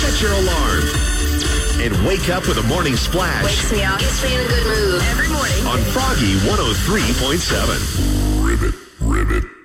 set your alarm, and wake up with a morning splash. Wakes me up. Gets me in a good mood. Every morning. On Froggy 103.7. Ribbit, ribbit.